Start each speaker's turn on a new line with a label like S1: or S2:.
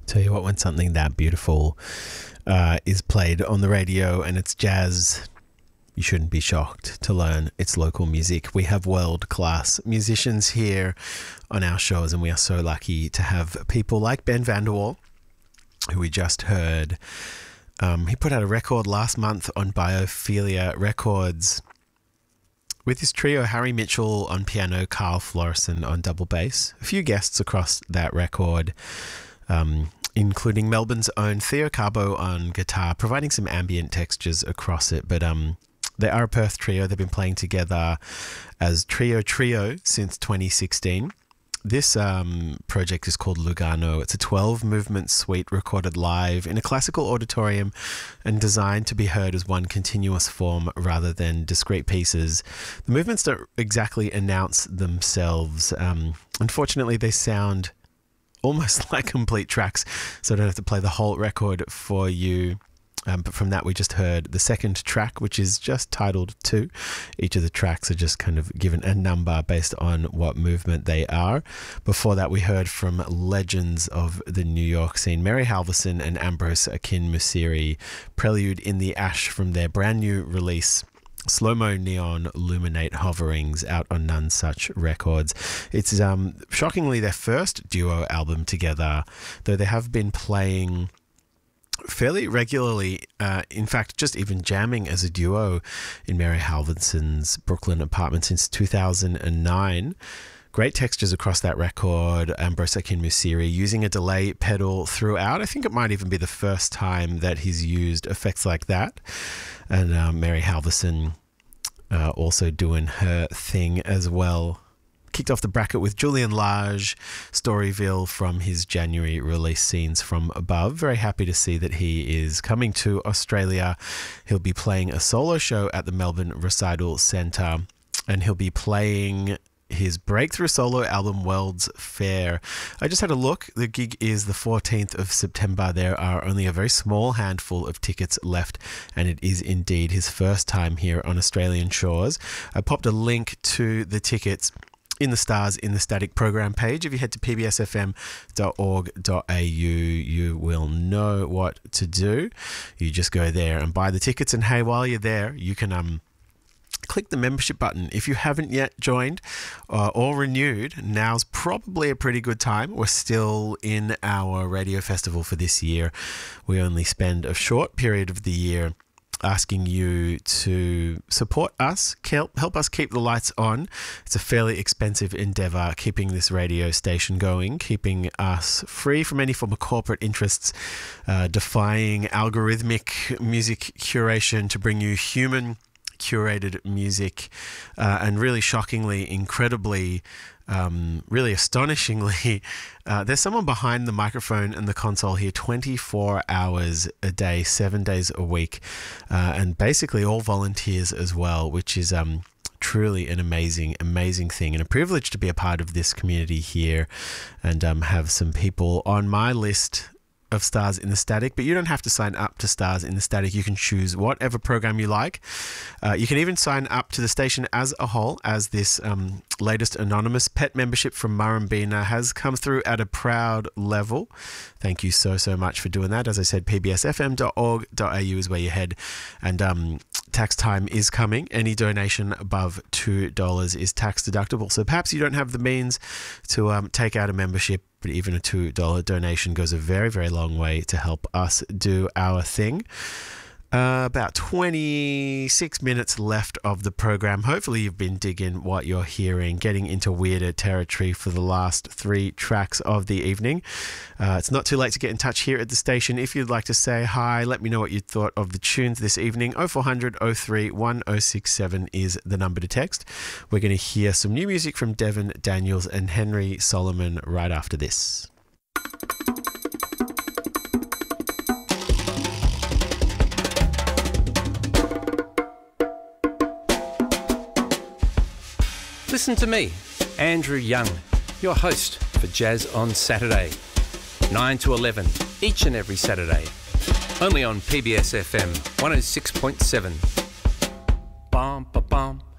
S1: Tell you what, when something that beautiful is played on the radio and it's jazz, you shouldn't be shocked to learn it's local music. We have world-class musicians here on our shows, and we are so lucky to have people like Ben Vanderwall, who we just heard. He put out a record last month on Biophilia Records with his trio, Harry Mitchell on piano, Carl Florison on double bass. A few guests across that record, including Melbourne's own Theo Carbo on guitar, providing some ambient textures across it. But they are a Perth trio. They've been playing together as Trio since 2016. This project is called Lugano. It's a 12-movement suite recorded live in a classical auditorium and designed to be heard as one continuous form rather than discrete pieces. The movements don't exactly announce themselves. Unfortunately, they sound almost like complete tracks, so I don't have to play the whole record for you. But from that, we just heard the second track, which is just titled 2. Each of the tracks are just kind of given a number based on what movement they are. Before that, we heard from legends of the New York scene, Mary Halverson and Ambrose Akinmusiri, Prelude in the Ash, from their brand new release, Slow-Mo Neon Luminate Hoverings, out on None Such Records. It's shockingly their first duo album together, though they have been playing fairly regularly, in fact just even jamming as a duo in Mary Halverson's Brooklyn apartment since 2009. Great textures across that record. Ambrose Akinmusiri using a delay pedal throughout. I think it might even be the first time that he's used effects like that. And Mary Halverson also doing her thing as well. Kicked off the bracket with Julian Lage, Storyville, from his January release, Scenes from Above. Very happy to see that he is coming to Australia. He'll be playing a solo show at the Melbourne Recital Centre, and he'll be playing his breakthrough solo album, World's Fair. I just had a look. The gig is the 14th of September. There are only a very small handful of tickets left, and it is indeed his first time here on Australian shores. I popped a link to the tickets in the Stars in the Static program page. If you head to pbsfm.org.au, you will know what to do. You just go there and buy the tickets, and hey, while you're there, you can click the membership button. If you haven't yet joined or renewed, now's probably a pretty good time. We're still in our radio festival for this year. We only spend a short period of the year asking you to support us, help us keep the lights on. It's a fairly expensive endeavour, keeping this radio station going, keeping us free from any form of corporate interests, defying algorithmic music curation to bring you human curated music, and really shockingly, incredibly, really astonishingly, there's someone behind the microphone and the console here 24 hours a day, 7 days a week, and basically all volunteers as well, which is truly an amazing thing, and a privilege to be a part of this community here and have some people on my list of Stars in the Static. But you don't have to sign up to Stars in the Static. You can choose whatever program you like. You can even sign up to the station as a whole, as this latest anonymous pet membership from Murrumbina has come through at a proud level. Thank you so much for doing that. As I said, pbsfm.org.au is where you head, and tax time is coming. Any donation above $2 is tax deductible, so perhaps you don't have the means to take out a membership, but even a $2 donation goes a very long way to help us do our thing. About 26 minutes left of the program. Hopefully you've been digging what you're hearing, getting into weirder territory for the last 3 tracks of the evening. It's not too late to get in touch here at the station. If you'd like to say hi, let me know what you thought of the tunes this evening. 0400 03 1067 is the number to text. We're going to hear some new music from Devin Daniels and Henry Solomon right after this.
S2: Listen to me, Andrew Young, your host for Jazz on Saturday, 9 to 11, each and every Saturday, only on PBS FM 106.7. Bum, ba, bum.